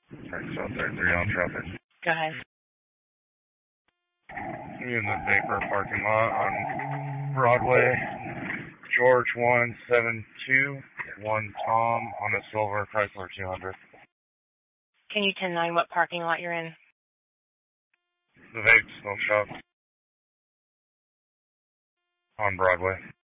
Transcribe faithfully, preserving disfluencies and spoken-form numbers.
Alright, South thirty-three on traffic. Go ahead. In the Vapor parking lot on Broadway. George one seven two, one Tom on a silver Chrysler two hundred. Can you ten nine what parking lot you're in? The Vape Smoke Shop on Broadway.